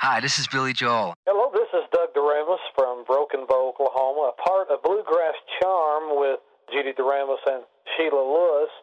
Hi, this is Billy Joel. Hello, this is Doug Doremus from Broken Bow, Oklahoma, a part of Bluegrass Charm with Judy Doremus and Sheila Lewis.